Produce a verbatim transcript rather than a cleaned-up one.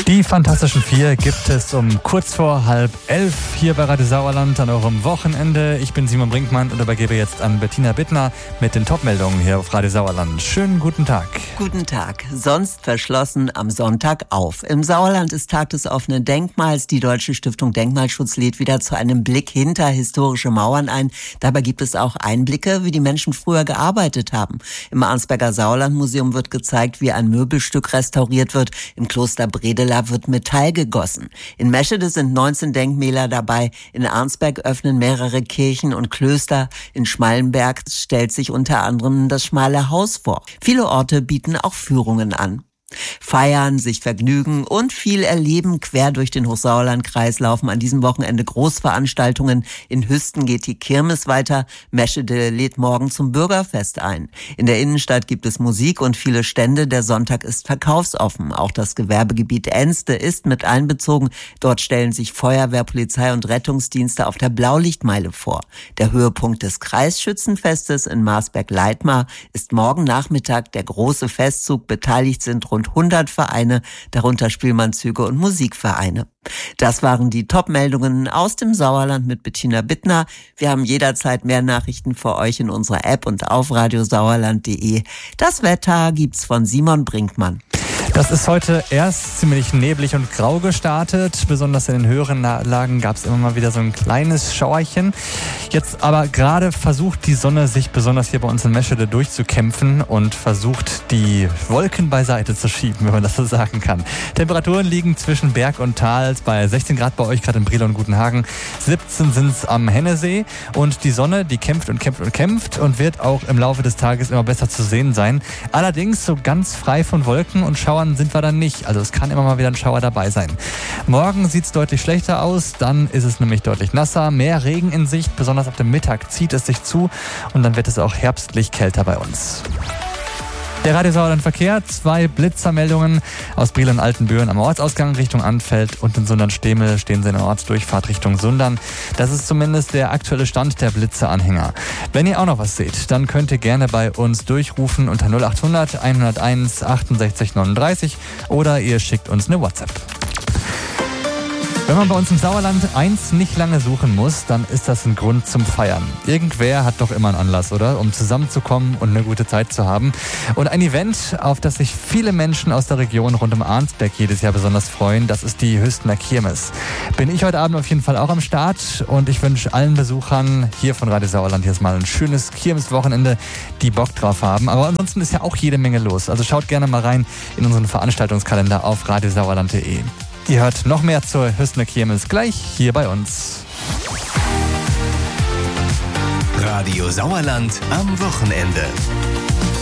Die Fantastischen Vier gibt es um kurz vor halb elf hier bei Radio Sauerland an eurem Wochenende. Ich bin Simon Brinkmann und übergebe jetzt an Bettina Bittner mit den Top-Meldungen hier auf Radio Sauerland. Schönen guten Tag. Guten Tag. Sonst verschlossen am Sonntag auf. Im Sauerland ist Tag des offenen Denkmals. Die Deutsche Stiftung Denkmalschutz lädt wieder zu einem Blick hinter historische Mauern ein. Dabei gibt es auch Einblicke, wie die Menschen früher gearbeitet haben. Im Arnsberger Sauerlandmuseum wird gezeigt, wie ein Möbelstück restauriert wird. Im Kloster Bredela wird Metall gegossen. In Meschede sind neunzehn Denkmäler dabei. In Arnsberg öffnen mehrere Kirchen und Klöster. In Schmallenberg stellt sich unter anderem das Schmale Haus vor. Viele Orte bieten auch Führungen an. Feiern, sich vergnügen und viel erleben. Quer durch den Hochsauerlandkreis laufen an diesem Wochenende Großveranstaltungen. In Hüsten geht die Kirmes weiter. Meschede lädt morgen zum Bürgerfest ein. In der Innenstadt gibt es Musik und viele Stände. Der Sonntag ist verkaufsoffen. Auch das Gewerbegebiet Enste ist mit einbezogen. Dort stellen sich Feuerwehr, Polizei und Rettungsdienste auf der Blaulichtmeile vor. Der Höhepunkt des Kreisschützenfestes in Marsberg-Leitmar ist morgen Nachmittag der große Festzug. Beteiligt sind rund hundert Vereine, darunter Spielmannszüge und Musikvereine. Das waren die Top-Meldungen aus dem Sauerland mit Bettina Bittner. Wir haben jederzeit mehr Nachrichten für euch in unserer App und auf radiosauerland punkt de. Das Wetter gibt's von Simon Brinkmann. Das ist heute erst ziemlich neblig und grau gestartet. Besonders in den höheren Lagen gab es immer mal wieder so ein kleines Schauerchen. Jetzt aber gerade versucht die Sonne sich besonders hier bei uns in Meschede durchzukämpfen und versucht die Wolken beiseite zu schieben, wenn man das so sagen kann. Temperaturen liegen zwischen Berg und Tal bei sechzehn Grad bei euch, gerade in Brilon und Gutenhagen. siebzehn sind es am Hennesee. Und die Sonne, die kämpft und kämpft und kämpft und wird auch im Laufe des Tages immer besser zu sehen sein. Allerdings so ganz frei von Wolken und Schauern sind wir dann nicht. Also es kann immer mal wieder ein Schauer dabei sein. Morgen sieht es deutlich schlechter aus. Dann ist es nämlich deutlich nasser. Mehr Regen in Sicht. Besonders ab dem Mittag zieht es sich zu. Und dann wird es auch herbstlich kälter bei uns. Der Radio Sauerland Verkehr, zwei Blitzermeldungen aus Briel und Altenbüren am Ortsausgang Richtung Anfeld und in Sundern-Stehmel stehen sie in der Ortsdurchfahrt Richtung Sundern. Das ist zumindest der aktuelle Stand der Blitzeranhänger. Wenn ihr auch noch was seht, dann könnt ihr gerne bei uns durchrufen unter null acht hundert hunderteins achtundsechzig neununddreißig oder ihr schickt uns eine WhatsApp. Wenn man bei uns im Sauerland eins nicht lange suchen muss, dann ist das ein Grund zum Feiern. Irgendwer hat doch immer einen Anlass, oder? Um zusammenzukommen und eine gute Zeit zu haben. Und ein Event, auf das sich viele Menschen aus der Region rund um Arnsberg jedes Jahr besonders freuen, das ist die Hüstener Kirmes. Bin ich heute Abend auf jeden Fall auch am Start und ich wünsche allen Besuchern hier von Radio Sauerland jetzt mal ein schönes Kirmeswochenende, die Bock drauf haben. Aber ansonsten ist ja auch jede Menge los. Also schaut gerne mal rein in unseren Veranstaltungskalender auf radiosauerland punkt de. Ihr hört noch mehr zur Hüstener Kirmes gleich hier bei uns. Radio Sauerland am Wochenende.